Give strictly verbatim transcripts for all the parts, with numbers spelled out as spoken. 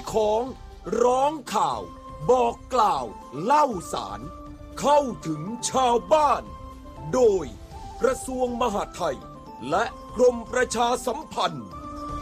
ของร้องข่าวบอกกล่าวเล่าสารเข้าถึงชาวบ้านโดยกระทรวงมหาดไทยและกรมประชาสัมพันธ์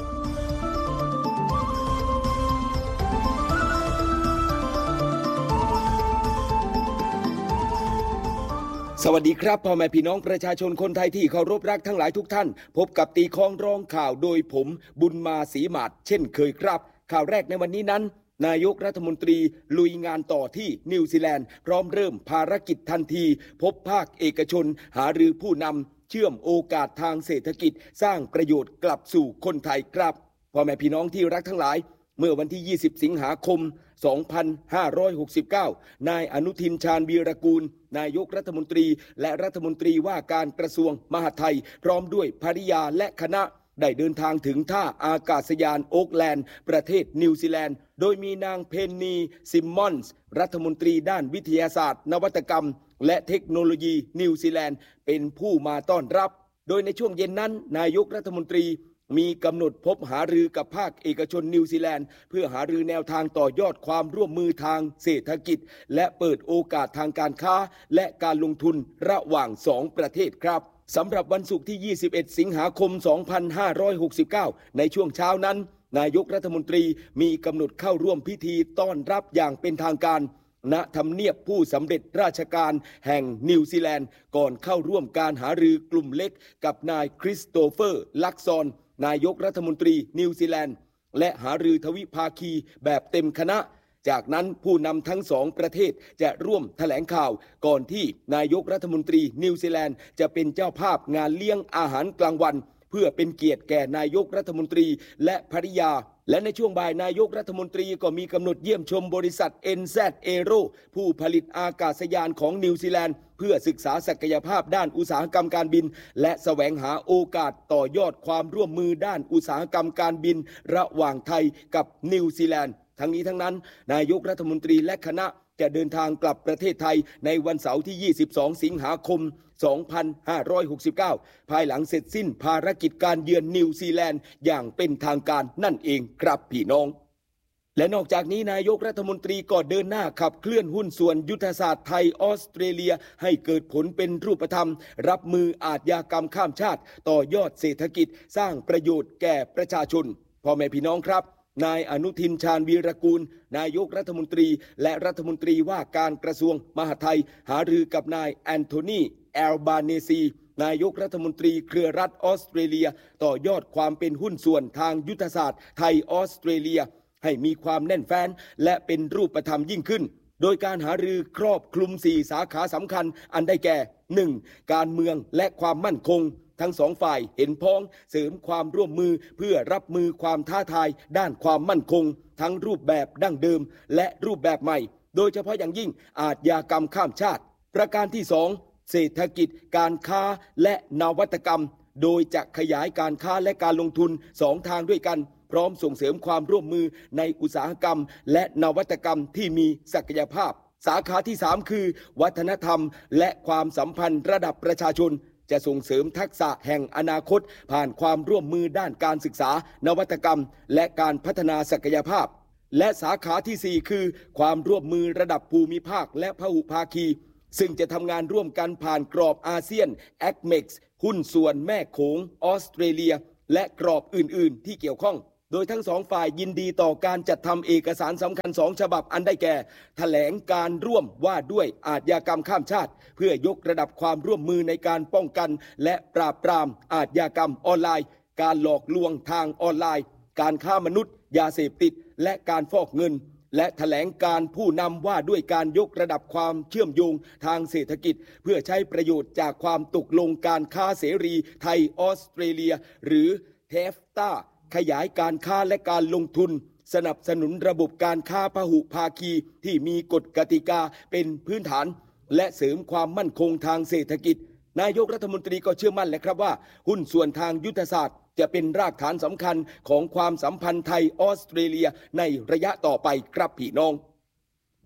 สวัสดีครับพ่อแม่พี่น้องประชาชนคนไทยที่เคารพรักทั้งหลายทุกท่านพบกับตีคองร้องข่าวโดยผมบุญมาศรีหมาดเช่นเคยครับข่าวแรกในวันนี้นั้นนายกรัฐมนตรีลุยงานต่อที่นิวซีแลนด์พร้อมเริ่มภารกิจทันทีพบภาคเอกชนหารือผู้นำเชื่อมโอกาสทางเศรษฐกิจสร้างประโยชน์กลับสู่คนไทยครับพ่อแม่พี่น้องที่รักทั้งหลายเมื่อวันที่ยี่สิบสิงหาคมสองพันห้าร้อยหกสิบเก้านายอนุทินชาญวีรกูลนายกรัฐมนตรีและรัฐมนตรีว่าการกระทรวงมหาดไทยพร้อมด้วยภริยาและคณะได้เดินทางถึงท่าอากาศยานโอ๊คแลนด์ประเทศนิวซีแลนด์โดยมีนางเพนนีซิมมอนส์รัฐมนตรีด้านวิทยาศาสตร์นวัตกรรมและเทคโนโลยีนิวซีแลนด์เป็นผู้มาต้อนรับโดยในช่วงเย็นนั้นนายกรัฐมนตรีมีกำหนดพบหารือกับภาคเอกชนนิวซีแลนด์เพื่อหารือแนวทางต่อยอดความร่วมมือทางเศรษฐกิจและเปิดโอกาสทางการค้าและการลงทุนระหว่างสองประเทศครับสำหรับวันศุกร์ที่ยี่สิบเอ็ดสิงหาคมสองพันห้าร้อยหกสิบเก้าในช่วงเช้านั้นนายกรัฐมนตรีมีกำหนดเข้าร่วมพิธีต้อนรับอย่างเป็นทางการณทำเนียบผู้สำเร็จราชการแห่งนิวซีแลนด์ก่อนเข้าร่วมการหารือกลุ่มเล็กกับนายคริสโตเฟอร์ลักซอนนายกรัฐมนตรีนิวซีแลนด์และหารือทวิภาคีแบบเต็มคณะจากนั้นผู้นำทั้งสองประเทศจะร่วมแถลงข่าวก่อนที่นายกรัฐมนตรีนิวซีแลนด์จะเป็นเจ้าภาพงานเลี้ยงอาหารกลางวันเพื่อเป็นเกียรติแก่นายกรัฐมนตรีและภริยาและในช่วงบ่ายนายกรัฐมนตรีก็มีกำหนดเยี่ยมชมบริษัท เอ็น แซด Aero ผู้ผลิตอากาศยานของนิวซีแลนด์เพื่อศึกษาศักยภาพด้านอุตสาหกรรมการบินและแสวงหาโอกาสต่อยอดความร่วมมือด้านอุตสาหกรรมการบินระหว่างไทยกับนิวซีแลนด์ทั้งนี้ทั้งนั้นนายกรัฐมนตรีและคณะจะเดินทางกลับประเทศไทยในวันเสาร์ที่ยี่สิบสองสิงหาคมสองพันห้าร้อยหกสิบเก้าภายหลังเสร็จสิ้นภารกิจการเยือนนิวซีแลนด์อย่างเป็นทางการนั่นเองครับพี่น้องและนอกจากนี้นายกรัฐมนตรีก็เดินหน้าขับเคลื่อนหุ้นส่วนยุทธศาสตร์ไทยออสเตรเลียให้เกิดผลเป็นรูปธรรมรับมืออาชญากรรมข้ามชาติต่อยอดเศรษฐกิจสร้างประโยชน์แก่ประชาชนพ่อแม่พี่น้องครับนายอนุทินชาญวีรกูลนายกรัฐมนตรีและรัฐมนตรีว่าการกระทรวงมหาดไทยหารือกับนายแอนโทนีแอลบาเนซีนายกรัฐมนตรีเครือรัฐออสเตรเลียต่อยอดความเป็นหุ้นส่วนทางยุทธศาสตร์ไทยออสเตรเลียให้มีความแน่นแฟ้นและเป็นรูปธรรมยิ่งขึ้นโดยการหารือครอบคลุมสี่สาขาสำคัญอันได้แก่ หนึ่ง การเมืองและความมั่นคงทั้งสองฝ่ายเห็นพ้องเสริมความร่วมมือเพื่อรับมือความท้าทายด้านความมั่นคงทั้งรูปแบบดั้งเดิมและรูปแบบใหม่โดยเฉพาะอย่างยิ่งอาชญากรรมข้ามชาติประการที่สองเศรษฐกิจการค้าและนวัตกรรมโดยจะขยายการค้าและการลงทุนสองทางด้วยกันพร้อมส่งเสริมความร่วมมือในอุตสาหกรรมและนวัตกรรมที่มีศักยภาพสาขาที่สามคือวัฒนธรรมและความสัมพันธ์ระดับประชาชนจะส่งเสริมทักษะแห่งอนาคตผ่านความร่วมมือด้านการศึกษานวัตกรรมและการพัฒนาศักยภาพและสาขาที่สี่คือความร่วมมือระดับภูมิภาคและพหุภาคีซึ่งจะทำงานร่วมกันผ่านกรอบอาเซียน เอ ซี เอ็ม อี ซี หุ้นส่วนแม่โขงออสเตรเลียและกรอบอื่นๆที่เกี่ยวข้องโดยทั้งสองฝ่ายยินดีต่อการจัดทำเอกสารสำคัญสองฉบับอันได้แก่แถลงการร่วมว่าด้วยอาชญากรรมข้ามชาติเพื่อยกระดับความร่วมมือในการป้องกันและปราบปรามอาชญากรรมออนไลน์การหลอกลวงทางออนไลน์การค้ามนุษย์ยาเสพติดและการฟอกเงินและแถลงการผู้นำว่าด้วยการยกระดับความเชื่อมโยงทางเศรษฐกิจเพื่อใช้ประโยชน์จากความตกลงการค้าเสรีไทยออสเตรเลียหรือเทฟตาขยายการค้าและการลงทุนสนับสนุนระบบการค้าพหุภาคีที่มีกฎกติกาเป็นพื้นฐานและเสริมความมั่นคงทางเศรษฐกิจนายกรัฐมนตรีก็เชื่อมั่นแหละครับว่าหุ้นส่วนทางยุทธศาสตร์จะเป็นรากฐานสำคัญของความสัมพันธ์ไทยออสเตรเลียในระยะต่อไปครับพี่น้อง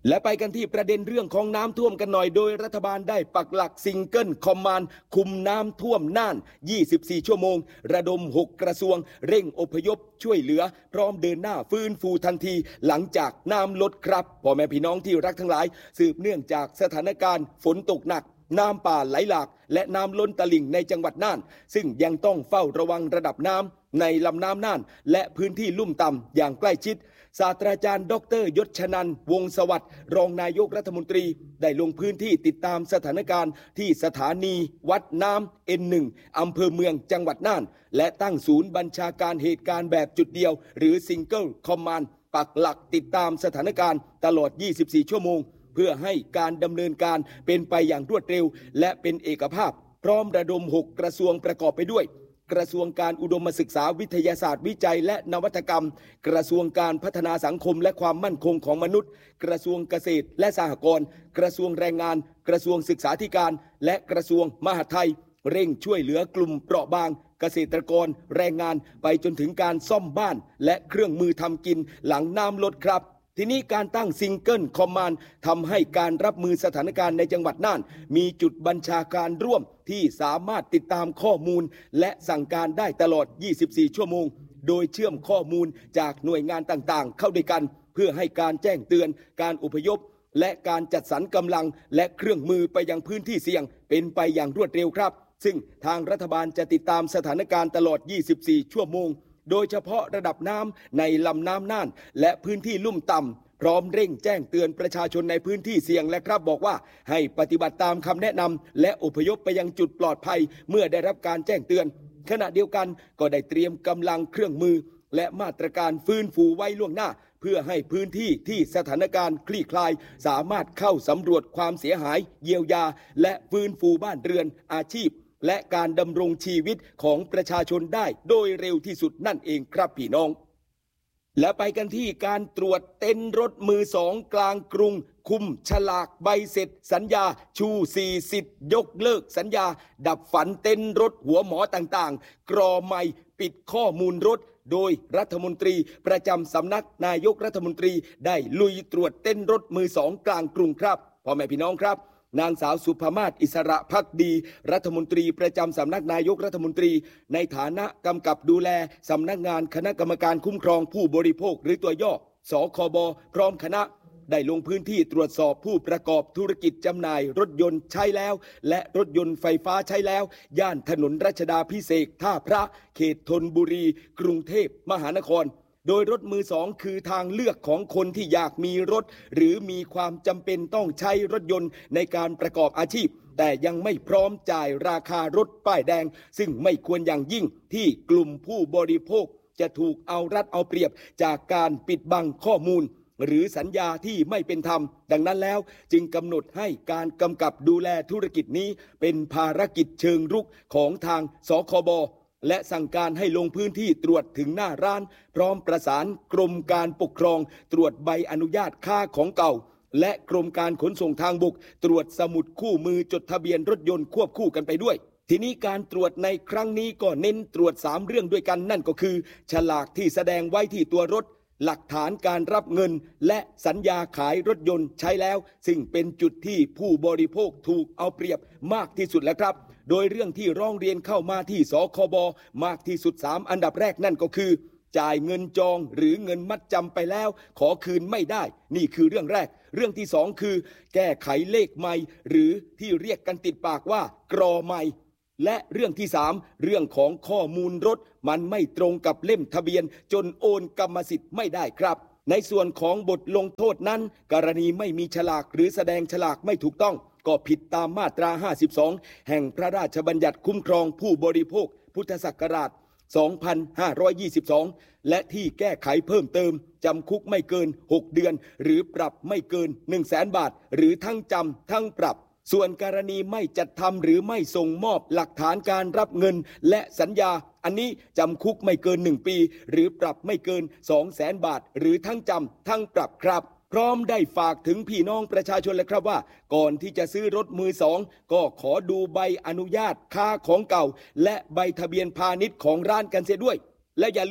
และไปกันที่ประเด็นเรื่องของน้ำท่วมกันหน่อยโดยรัฐบาลได้ปักหลักซิงเกิลคอมมานด์คุมน้ำท่วมน่านยี่สิบสี่ชั่วโมงระดมหกกระทรวงเร่งอพยพช่วยเหลือพร้อมเดินหน้าฟื้นฟูทันทีหลังจากน้ำลดครับพ่อแม่พี่น้องที่รักทั้งหลายสืบเนื่องจากสถานการณ์ฝนตกหนักน้ำป่าไหลหลากและน้ำล้นตลิ่งในจังหวัดน่านซึ่งยังต้องเฝ้าระวังระดับน้ำในลำน้ำน่านและพื้นที่ลุ่มต่ำอย่างใกล้ชิดศาสตราจารย์ดรยศชนันท์วงศ์สวัสดิ์รองนายกรัฐมนตรีได้ลงพื้นที่ติดตามสถานการณ์ที่สถานีวัดน้ำ เอ็น หนึ่ง อำเภอเมืองจังหวัดน่านและตั้งศูนย์บัญชาการเหตุการณ์แบบจุดเดียวหรือ Single Command ปักหลักติดตามสถานการณ์ตลอดยี่สิบสี่ชั่วโมงเพื่อให้การดำเนินการเป็นไปอย่างรวดเร็วและเป็นเอกภาพพร้อมระดมหกกระทรวงประกอบไปด้วยกระทรวงการอุดมศึกษาวิทยาศาสตร์วิจัยและนวัตกรรมกระทรวงการพัฒนาสังคมและความมั่นคงของมนุษย์กระทรวงเกษตรและสหกรณ์กระทรวงแรงงานกระทรวงศึกษาธิการและกระทรวงมหาดไทยเร่งช่วยเหลือกลุ่มเปราะบางเกษตรกรแรงงานไปจนถึงการซ่อมบ้านและเครื่องมือทำกินหลังน้ำลดครับทีนี้การตั้งซิงเกิลคอมมานด์ทำให้การรับมือสถานการณ์ในจังหวัดน่านมีจุดบัญชาการร่วมที่สามารถติดตามข้อมูลและสั่งการได้ตลอดยี่สิบสี่ชั่วโมงโดยเชื่อมข้อมูลจากหน่วยงานต่างๆเข้าด้วยกันเพื่อให้การแจ้งเตือนการอพยพและการจัดสรรกำลังและเครื่องมือไปยังพื้นที่เสี่ยงเป็นไปอย่างรวดเร็วครับซึ่งทางรัฐบาลจะติดตามสถานการณ์ตลอดยี่สิบสี่ชั่วโมงโดยเฉพาะระดับน้ำในลำน้ำน่านและพื้นที่ลุ่มต่ำพร้อมเร่งแจ้งเตือนประชาชนในพื้นที่เสี่ยงและครับบอกว่าให้ปฏิบัติตามคำแนะนำและอพยพไปยังจุดปลอดภัยเมื่อได้รับการแจ้งเตือนขณะเดียวกันก็ได้เตรียมกำลังเครื่องมือและมาตรการฟื้นฟูไว้ล่วงหน้าเพื่อให้พื้นที่ที่สถานการณ์คลี่คลายสามารถเข้าสำรวจความเสียหายเยียวยาและฟื้นฟูบ้านเรือนอาชีพและการดำรงชีวิตของประชาชนได้โดยเร็วที่สุดนั่นเองครับพี่น้องและไปกันที่การตรวจเต็นท์รถมือสองกลางกรุงคุมฉลากใบเสร็จสัญญาชูสี่สิทธิ์ยกเลิกสัญญาดับฝันเต็นท์รถหัวหมอต่างๆกรอไม่ปิดข้อมูลรถโดยรัฐมนตรีประจำสำนักนายกรัฐมนตรีได้ลุยตรวจเต็นท์รถมือสองกลางกรุงครับพ่อแม่พี่น้องครับนางสาวสุภมาศอิสระภักดีรัฐมนตรีประจำสำนักนายกรัฐมนตรีในฐานะกำกับดูแลสำนักงานคณะกรรมการคุ้มครองผู้บริโภคหรือตัวย่อสคบพร้อมคณะได้ลงพื้นที่ตรวจสอบผู้ประกอบธุรกิจจำหน่ายรถยนต์ใช้แล้วและรถยนต์ไฟฟ้าใช้แล้วย่านถนนรัชดาภิเษกท่าพระเขตธนบุรีกรุงเทพมหานครโดยรถมือสองคือทางเลือกของคนที่อยากมีรถหรือมีความจำเป็นต้องใช้รถยนต์ในการประกอบอาชีพแต่ยังไม่พร้อมจ่ายราคารถป้ายแดงซึ่งไม่ควรอย่างยิ่งที่กลุ่มผู้บริโภคจะถูกเอารัดเอาเปรียบจากการปิดบังข้อมูลหรือสัญญาที่ไม่เป็นธรรมดังนั้นแล้วจึงกำหนดให้การกำกับดูแลธุรกิจนี้เป็นภารกิจเชิงรุกของทางสคบและสั่งการให้ลงพื้นที่ตรวจถึงหน้าร้านพร้อมประสานกรมการปกครองตรวจใบอนุญาตค่าของเก่าและกรมการขนส่งทางบกตรวจสมุดคู่มือจดทะเบียนรถยนต์ควบคู่กันไปด้วยทีนี้การตรวจในครั้งนี้ก็เน้นตรวจสามเรื่องด้วยกันนั่นก็คือฉลากที่แสดงไว้ที่ตัวรถหลักฐานการรับเงินและสัญญาขายรถยนต์ใช้แล้วซึ่งเป็นจุดที่ผู้บริโภคถูกเอาเปรียบมากที่สุดแล้วครับโดยเรื่องที่ร้องเรียนเข้ามาที่สคบมากที่สุดสามอันดับแรกนั่นก็คือจ่ายเงินจองหรือเงินมัดจำไปแล้วขอคืนไม่ได้นี่คือเรื่องแรกเรื่องที่สองคือแก้ไขเลขไมค์หรือที่เรียกกันติดปากว่ากรอไมค์และเรื่องที่สามเรื่องของข้อมูลรถมันไม่ตรงกับเล่มทะเบียนจนโอนกรรมสิทธิ์ไม่ได้ครับในส่วนของบทลงโทษนั้นกรณีไม่มีฉลากหรือแสดงฉลากไม่ถูกต้องก็ผิดตามมาตราห้าสิบสองแห่งพระราชบัญญัติคุ้มครองผู้บริโภคพุทธศักราชสองพันห้าร้อยยี่สิบสองและที่แก้ไขเพิ่มเติมจำคุกไม่เกินหกเดือนหรือปรับไม่เกิน หนึ่งแสน บาทหรือทั้งจำทั้งปรับส่วนกรณีไม่จัดทำหรือไม่ส่งมอบหลักฐานการรับเงินและสัญญาอันนี้จำคุกไม่เกินหนึ่งปีหรือปรับไม่เกิน สองแสน บาทหรือทั้งจำทั้งปรับครับพร้อมได้ฝากถึงพี่น้องประชาชนเลยครับว่าก่อนที่จะซื้อรถมือสองก็ขอดูใบอนุญาตค่าของเก่าและใบทะเบียนพาณิชย์ของร้านกันเสียด้วยและอย่าลืม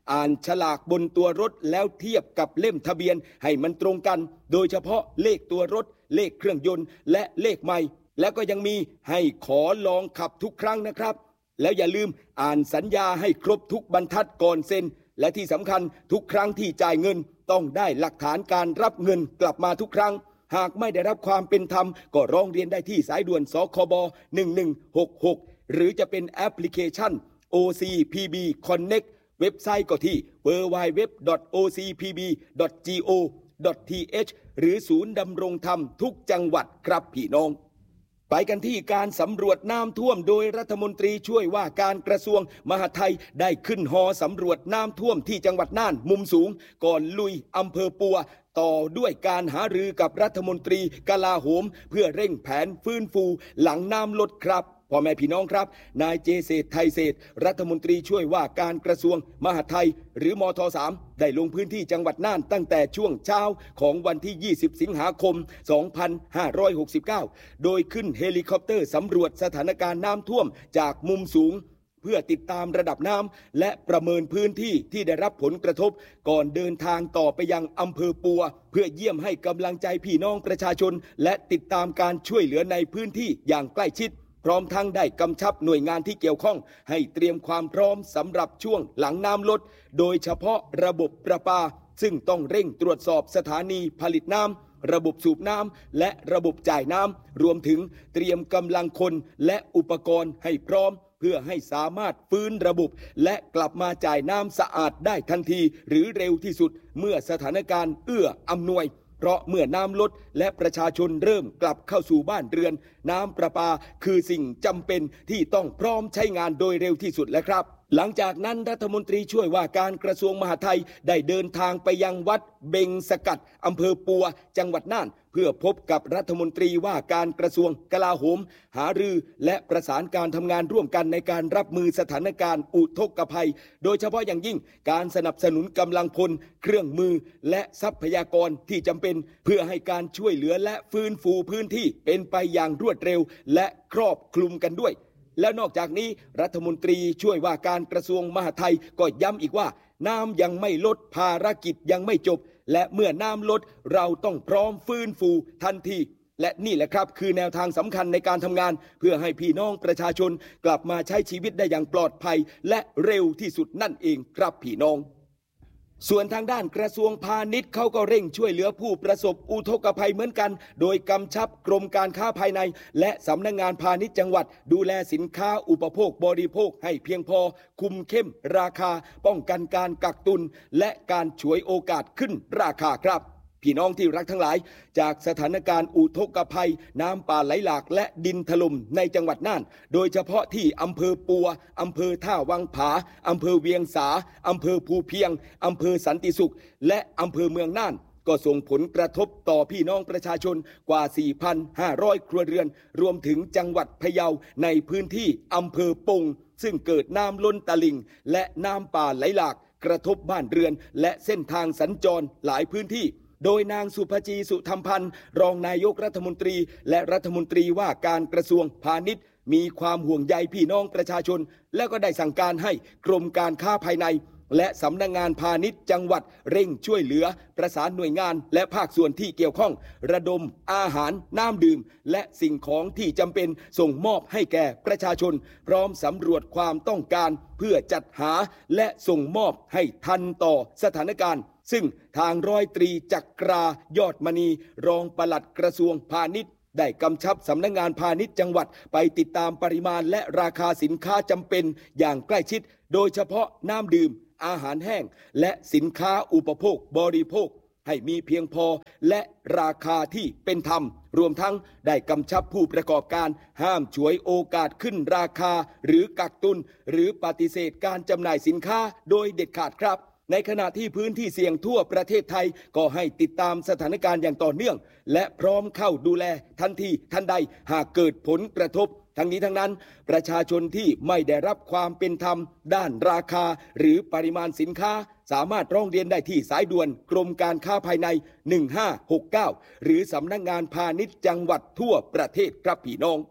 อ่านฉลากบนตัวรถแล้วเทียบกับเล่มทะเบียนให้มันตรงกันโดยเฉพาะเลขตัวรถเลขเครื่องยนต์และเลขไมล์แล้วก็ยังมีให้ขอลองขับทุกครั้งนะครับแล้วอย่าลืมอ่านสัญญาให้ครบทุกบรรทัดก่อนเซ็นและที่สำคัญทุกครั้งที่จ่ายเงินต้องได้หลักฐานการรับเงินกลับมาทุกครั้งหากไม่ได้รับความเป็นธรรมก็ร้องเรียนได้ที่สายด่วนสคบหนึ่งหนึ่งหกหกหรือจะเป็นแอปพลิเคชัน โอ ซี พี บี Connect เว็บไซต์ก็ที่ ดับเบิลยู ดับเบิลยู ดับเบิลยู ดอท โอ ซี พี บี ดอท จี โอ ดอท ที เอช หรือศูนย์ดำรงธรรมทุกจังหวัดครับพี่น้องไปกันที่การสำรวจน้ำท่วมโดยรัฐมนตรีช่วยว่าการกระทรวงมหาดไทยได้ขึ้นฮอสำรวจน้ำท่วมที่จังหวัดน่านมุมสูงก่อนลุยอำเภอปัวต่อด้วยการหารือกับรัฐมนตรีกลาโหมเพื่อเร่งแผนฟื้นฟูหลังน้ำลดครับพ่อแม่พี่น้องครับนายเจเศรษฐ์ไทยเศรษฐ์รัฐมนตรีช่วยว่าการกระทรวงมหาดไทยหรือมท สาม ได้ลงพื้นที่จังหวัดน่านตั้งแต่ช่วงเช้าของวันที่ยี่สิบสิงหาคมสองพันห้าร้อยหกสิบเก้าโดยขึ้นเฮลิคอปเตอร์สำรวจสถานการณ์น้ำท่วมจากมุมสูงเพื่อติดตามระดับน้ำและประเมินพื้นที่ที่ได้รับผลกระทบก่อนเดินทางต่อไปยังอำเภอปัวเพื่อเยี่ยมให้กำลังใจพี่น้องประชาชนและติดตามการช่วยเหลือในพื้นที่อย่างใกล้ชิดพร้อมทั้งได้กำชับหน่วยงานที่เกี่ยวข้องให้เตรียมความพร้อมสำหรับช่วงหลังน้ำลดโดยเฉพาะระบบประปาซึ่งต้องเร่งตรวจสอบสถานีผลิตน้ำระบบสูบน้ำและระบบจ่ายน้ำรวมถึงเตรียมกำลังคนและอุปกรณ์ให้พร้อมเพื่อให้สามารถฟื้นระบบและกลับมาจ่ายน้ำสะอาดได้ทันทีหรือเร็วที่สุดเมื่อสถานการณ์เอื้ออำนวยเพราะเมื่อน้ำลดและประชาชนเริ่มกลับเข้าสู่บ้านเรือนน้ำประปาคือสิ่งจำเป็นที่ต้องพร้อมใช้งานโดยเร็วที่สุดแล้วครับหลังจากนั้นรัฐมนตรีช่วยว่าการกระทรวงมหาดไทยได้เดินทางไปยังวัดเบงสกัดอำเภอปัวจังหวัดน่านเพื่อพบกับรัฐมนตรีว่าการกระทรวงกลาโหมหารือและประสานการทำงานร่วมกันในการรับมือสถานการณ์อุทกภัยโดยเฉพาะอย่างยิ่งการสนับสนุนกำลังพลเครื่องมือและทรัพยากรที่จำเป็นเพื่อให้การช่วยเหลือและฟื้นฟูพื้นที่เป็นไปอย่างรวดเร็วและครอบคลุมกันด้วยและนอกจากนี้รัฐมนตรีช่วยว่าการกระทรวงมหาดไทยก็ย้ำอีกว่าน้ำยังไม่ลดภารกิจยังไม่จบและเมื่อน้ำลดเราต้องพร้อมฟื้นฟูทันทีและนี่แหละครับคือแนวทางสำคัญในการทำงานเพื่อให้พี่น้องประชาชนกลับมาใช้ชีวิตได้อย่างปลอดภัยและเร็วที่สุดนั่นเองครับพี่น้องส่วนทางด้านกระทรวงพาณิชย์เขาก็เร่งช่วยเหลือผู้ประสบอุทกภัยเหมือนกันโดยกำชับกรมการค้าภายในและสำนักงานพาณิชย์จังหวัดดูแลสินค้าอุปโภคบริโภคให้เพียงพอคุมเข้มราคาป้องกันการกักตุนและการฉวยโอกาสขึ้นราคาครับพี่น้องที่รักทั้งหลายจากสถานการณ์อุทกภัยน้ำป่าไหลหลากและดินถล่มในจังหวัดน่านโดยเฉพาะที่อำเภอปัวอำเภอท่าวังผาอำเภอเวียงสาอำเภอภูเพียงอำเภอสันติสุขและอำเภอเมืองน่านก็ส่งผลกระทบต่อพี่น้องประชาชนกว่า สี่พันห้าร้อย ครัวเรือนรวมถึงจังหวัดพะเยาในพื้นที่อำเภอปงซึ่งเกิดน้ำล้นตลิ่งและน้ำป่าไหลหลากกระทบบ้านเรือนและเส้นทางสัญจรหลายพื้นที่โดยนางสุภจีสุธรรมพันธ์รองนายกรัฐมนตรีและรัฐมนตรีว่าการกระทรวงพาณิชย์มีความห่วงใยพี่น้องประชาชนและก็ได้สั่งการให้กรมการค้าภายในและสำนักงานพาณิชย์จังหวัดเร่งช่วยเหลือประสานหน่วยงานและภาคส่วนที่เกี่ยวข้องระดมอาหารน้ำดื่มและสิ่งของที่จำเป็นส่งมอบให้แก่ประชาชนพร้อมสำรวจความต้องการเพื่อจัดหาและส่งมอบให้ทันต่อสถานการณ์ซึ่งทางร้อยตรีจักรายอดมณีรองปลัดกระทรวงพาณิชย์ได้กำชับสำนักงานพาณิชย์จังหวัดไปติดตามปริมาณและราคาสินค้าจำเป็นอย่างใกล้ชิดโดยเฉพาะน้ำดื่มอาหารแห้งและสินค้าอุปโภคบริโภคให้มีเพียงพอและราคาที่เป็นธรรมรวมทั้งได้กำชับผู้ประกอบการห้ามฉวยโอกาสขึ้นราคาหรือกักตุนหรือปฏิเสธการจำหน่ายสินค้าโดยเด็ดขาดครับในขณะที่พื้นที่เสี่ยงทั่วประเทศไทยก็ให้ติดตามสถานการณ์อย่างต่อเนื่องและพร้อมเข้าดูแลทันทีทันใดหากเกิดผลกระทบทั้งนี้ทั้งนั้นประชาชนที่ไม่ได้รับความเป็นธรรมด้านราคาหรือปริมาณสินค้าสามารถร้องเรียนได้ที่สายด่วนกรมการค้าภายในหนึ่งห้าหกเก้าหรือสำนักงานพาณิชย์จังหวัดทั่วประเทศครับพี่น้อง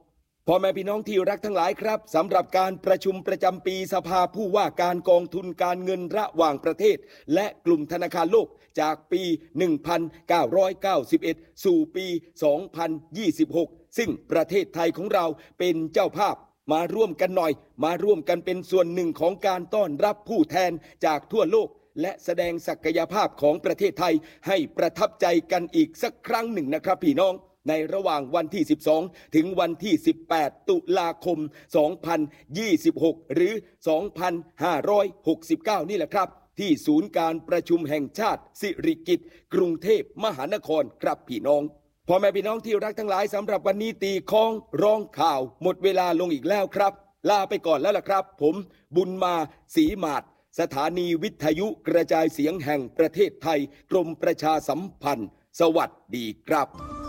พ่อแม่พี่น้องที่รักทั้งหลายครับสำหรับการประชุมประจำปีสภาผู้ว่าการกองทุนการเงินระหว่างประเทศและกลุ่มธนาคารโลกจากปี หนึ่งพันเก้าร้อยเก้าสิบเอ็ด สู่ปี สองพันยี่สิบหก ซึ่งประเทศไทยของเราเป็นเจ้าภาพมาร่วมกันหน่อยมาร่วมกันเป็นส่วนหนึ่งของการต้อนรับผู้แทนจากทั่วโลกและแสดงศักยภาพของประเทศไทยให้ประทับใจกันอีกสักครั้งหนึ่งนะครับพี่น้องในระหว่างวันที่สิบสองถึงวันที่สิบแปดตุลาคมสองพันยี่สิบหกหรือสองพันห้าร้อยหกสิบเก้านี่แหละครับที่ศูนย์การประชุมแห่งชาติสิริกิติ์กรุงเทพมหานครครับพี่น้องพ่อแม่พี่น้องที่รักทั้งหลายสำหรับวันนี้ตีค้องร้องข่าวหมดเวลาลงอีกแล้วครับลาไปก่อนแล้วล่ะครับผมบุญมาศรีมาศสถานีวิทยุกระจายเสียงแห่งประเทศไทยกรมประชาสัมพันธ์สวัสดีครับ